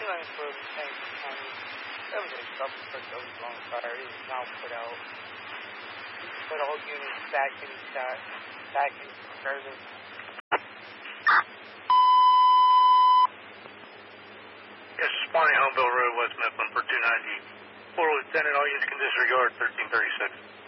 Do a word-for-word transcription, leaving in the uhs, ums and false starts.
ninety for the tank county. There was a couple truck that was on fire. It was now put out. Put all units back in shot, back in service. Yes, Swanee, Homeville Road, West Mifflin for two ninety. Four Lieutenant, all units can disregard thirteen thirty-six.